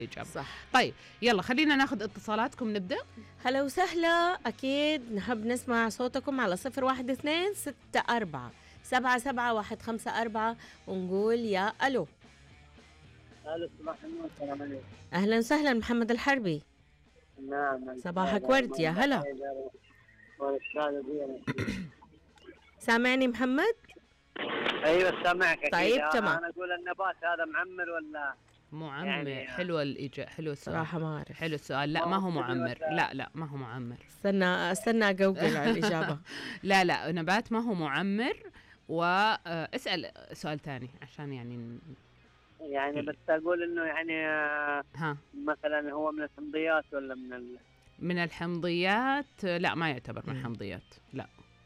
إجابة. صح. طيب يلا خلينا ناخذ اتصالاتكم نبدأ. هلا وسهلا، أكيد نحب نسمع صوتكم على 012-64-77-154 ونقول يا ألو. الو صباح النور، السلام عليكم. أهلا وسهلا محمد الحربي. نعم صباحك ورد يا هلا. سامعني محمد؟ ايوه سامعك اكيد. طيب تمام. انا اقول النبات هذا معمر ولا معمر يعني حلو حلو السؤال. صراحة ما أعرف. حلو السؤال. لا ما هو معمر. لا ما هو معمر. استنى أقوقل على الإجابة. لا نبات ما هو معمر. واسأل سؤال تاني عشان يعني بس اقول انه يعني ها مثلا هو من الحمضيات ولا من الحمضيات؟ لا ما يعتبر من الحمضيات. لا.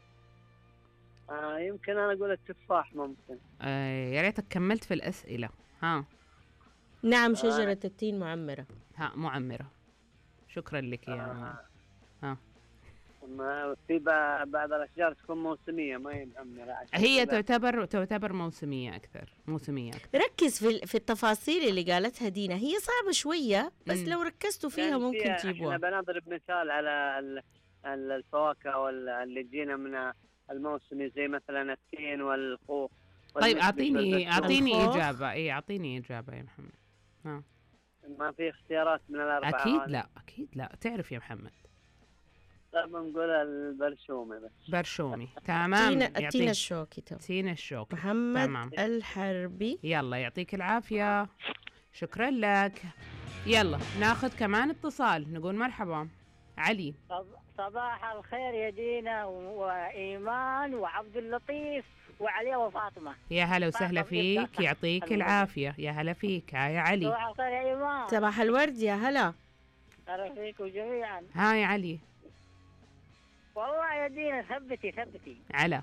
يمكن انا اقول التفاح ممكن. يا ريتك كملت في الأسئلة. ها نعم شجرة التين معمرة. ها معمرة. شكرا لك يا ها. ما في بعض الاشجار تكون موسميه ما هي معمره. هي تعتبر موسمية أكثر. ركز في التفاصيل اللي قالتها دينا، هي صعبة شوية بس لو ركزتوا فيها يعني ممكن تجيبوها. احنا بنضرب مثال على الفواكه اللي تجينا من الموسمي زي مثلا التين والخوخ. طيب أعطيني إجابة. أعطيني إجابة يا محمد. ها. ما في اختيارات من الأربعة؟ أكيد لا تعرف يا محمد. طيب نقول البرشومي بس. برشومي. تمام. التين الشوكي. تين الشوكي. محمد تمام. الحربي. يلا يعطيك العافية. شكرا لك. يلا ناخذ كمان اتصال. نقول مرحبا. علي. صباح الخير يا دينا وإيمان وعبد اللطيف وعلي وفاطمة. يا هلا وسهلا فيك. يعطيك العافية. يا هلا فيك. يا علي. صباح الخير يا إيمان. صباح الورد يا هلا. أهلا فيكم جميعا. ها يا علي. والله يا دينا ثبتي على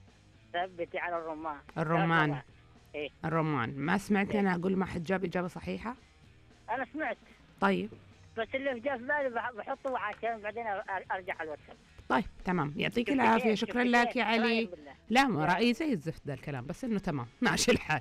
الرمان. إيه؟ الرمان. ما سمعت أنا أقول ما حد جاب إجابة صحيحة. أنا سمعت. طيب بس اللي جاء في بالي بحطه عشان بعدين أرجع على الواتساب. طيب تمام. يعطيك العافية. شكرا لك يا علي. لا ما رأيي زي الزفت ذا الكلام بس إنه تمام. ماشي الحال.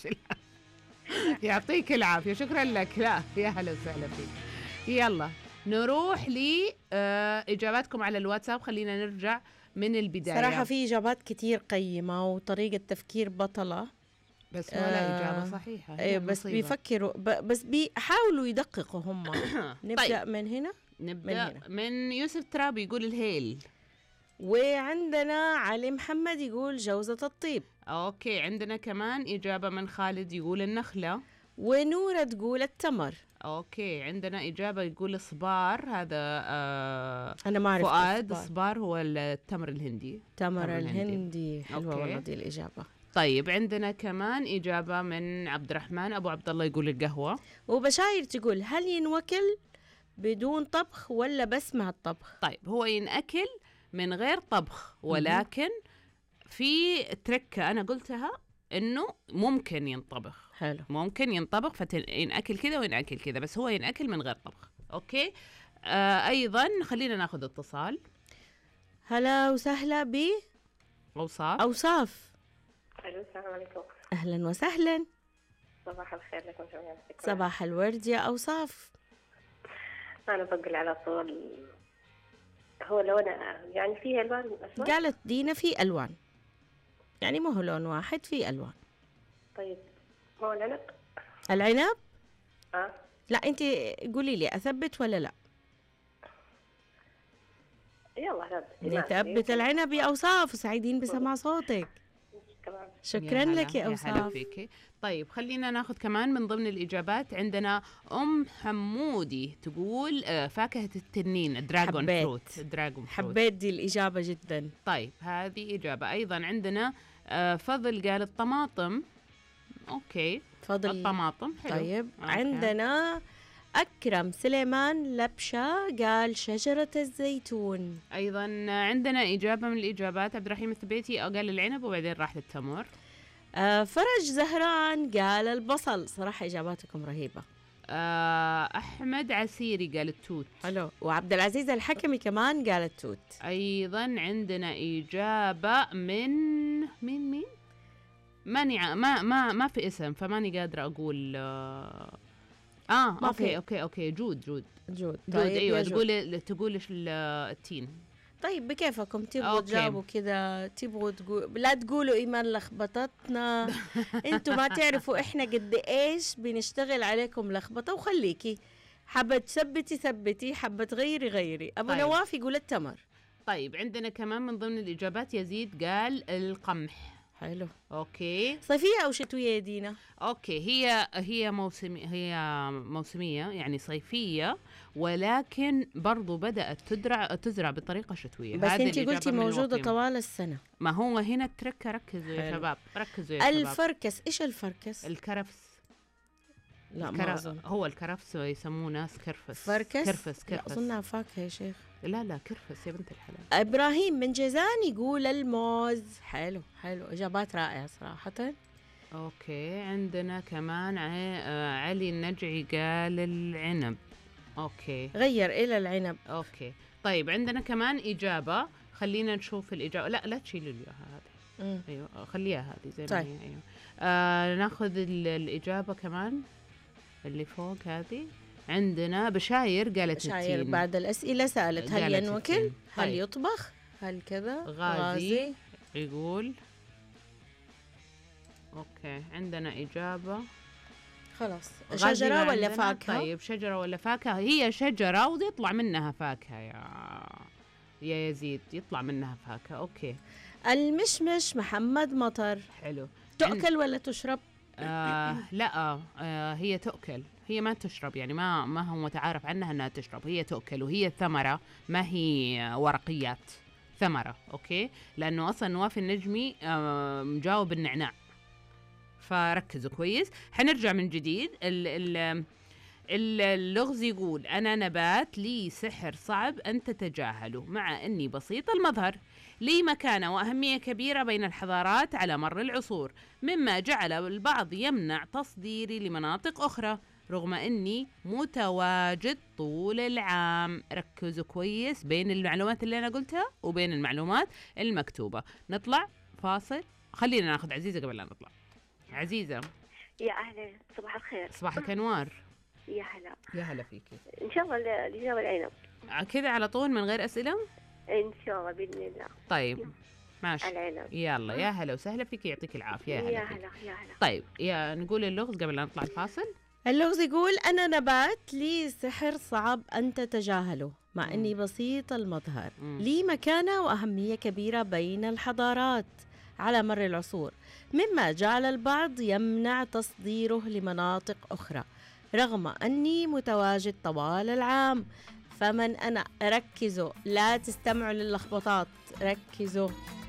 يعطيك العافية. شكرا لك. لا يا هلا وسهلا فيك. يلا نروح لإجاباتكم على الواتساب. خلينا نرجع من البداية. صراحة في إجابات كتير قيمة وطريقة تفكير بطلة بس ولا إجابة صحيحة. بس بيفكروا بس بيحاولوا يدققوا هم. نبدأ طيب. من هنا. من يوسف ترابي يقول الهيل. وعندنا علي محمد يقول جوزة الطيب. أوكي. عندنا كمان إجابة من خالد يقول النخلة. ونورة تقول التمر. اوكي. عندنا اجابه يقول صبار. هذا انا ما اعرف. فؤاد. صبار هو التمر الهندي. تمر الهندي. حلوه والله دي الاجابه. طيب عندنا كمان اجابه من عبد الرحمن ابو عبد الله يقول القهوه. وبشاير تقول هل ينوكل بدون طبخ ولا بس مع الطبخ؟ طيب هو ينأكل من غير طبخ ولكن في تركه انا قلتها انه ممكن ينطبخ. حلو. ممكن ينطبخ فينأكل كذا وينأكل كذا بس هو ينأكل من غير طبخ. اوكي. ايضا خلينا ناخذ اتصال. هلا وسهلا ب اوصاف. الو السلام عليكم. اهلا وسهلا. صباح الخير لكم جميعا. صباح الورد يا اوصاف. انا بقول على طول هو لون يعني فيه الوان اسود. قالت دينا في الوان يعني ما هو لون واحد في الوان. طيب هو العنب. العنب لا انت قولي لي اثبت ولا لا. يلا نثبت العنب يا اوصاف. وسعيدين بسمع صوتك. شكرا لك يا اوصاف. طيب خلينا ناخذ كمان من ضمن الاجابات. عندنا حمودي تقول فاكهه التنين دراغون فروت. حبيت دي الاجابه جدا. طيب هذه اجابه. ايضا عندنا فضل قال الطماطم. اوكي فضل الطماطم. حلو. طيب عندنا أكرم سليمان لبشة قال شجرة الزيتون. أيضا عندنا إجابة من الإجابات. عبد الرحيم الثبيتي قال العنب وبعدين راح للتمر. فرج زهران قال البصل. صراحة إجاباتكم رهيبة. أحمد عسيري قال التوت. حلو. وعبد العزيز الحكمي كمان قال التوت. أيضا عندنا إجابة من مين ماني ما في اسم فماني قادرة أقول ما في. اوكي جود جود. طيب ايوه، جود. تقول التين. طيب بكيفكم، تبغوا أوكي. تجاوبوا كذا، تبغوا لا تقولوا إيمان لخبطتنا. انتوا ما تعرفوا احنا قد ايش بنشتغل عليكم لخبطة. وخليكي حابة تثبتي ثبتي، حابة تغيري. أبو طيب. نواف يقول التمر. طيب عندنا كمان من ضمن الإجابات يزيد قال القمح. حلو. اوكي صيفية أو شتوية يا دينا؟ اوكي، هي موسمية يعني صيفية، ولكن برضو بدأت تزرع بطريقة شتوية. بس انتي قلتي موجودة طوال السنة. ما هو هنا التركة، ركزوا يا شباب، ركزوا يا شباب. الفركس، ايش الفركس؟ الكرفس. لا ما أظن. هو الكرفس يسموه ناس كرفس. كرفس. لا أظنها فاكهة يا شيخ. لا كرفس يا بنت الحلال. إبراهيم من جيزان يقول الموز. حلو إجابات رائعة صراحة. اوكي عندنا كمان علي النجعي قال العنب. اوكي غير إلى العنب. اوكي طيب عندنا كمان إجابة، خلينا نشوف الإجابة. لا تشيلوا لي إياها هذه. ايوه خليها هذه زي ما هي. ايوه ناخذ الإجابة كمان اللي فوق هذه. عندنا بشاير قالت بشاير التين. بعد الأسئلة سألت هل ينوكل؟ طيب. هل يطبخ؟ هل كذا؟ غازي يقول اوكي عندنا إجابة. خلاص شجرة ولا عندنا. فاكهة؟ طيب شجرة ولا فاكهة؟ هي شجرة ويطلع منها فاكهة يا يزيد، يطلع منها فاكهة. اوكي المشمش محمد مطر. حلو. تؤكل ولا تشرب؟ لا هي تؤكل، هي ما تشرب، يعني ما هو متعارف عنها انها تشرب، هي تؤكل وهي ثمرة، ما هي ورقيات، ثمرة. اوكي لانه اصلا نواف النجمي مجاوب النعناع، فركزوا كويس. حنرجع من جديد. اللغز يقول أنا نبات لي سحر صعب أن تتجاهله مع أني بسيط المظهر، لي مكانة وأهمية كبيرة بين الحضارات على مر العصور، مما جعل البعض يمنع تصديري لمناطق أخرى رغم أني متواجد طول العام. ركزوا كويس بين المعلومات اللي أنا قلتها وبين المعلومات المكتوبة. نطلع فاصل، خلينا ناخذ عزيزة قبل لا نطلع. عزيزة يا أهلا، صباح الخير. صباحك أنوار. يا هلا. يا هلا فيكي. إن شاء الله الإجابة العنب. كذا على طول من غير أسئلة؟ إن شاء الله بإذن الله. طيب ماشي. العنب. يلا يا هلا وسهلا فيكي، يعطيك العافية. يا هلا. طيب نقول اللغز قبل لا نطلع الفاصل. اللغز يقول أنا نبات لي سحر صعب أن تتجاهله مع أني بسيط المظهر، لي مكانة وأهمية كبيرة بين الحضارات على مر العصور، مما جعل البعض يمنع تصديره لمناطق أخرى رغم أني متواجد طوال العام. فمن أنا؟ ركزوا، لا تستمعوا للخبطات، ركزوا.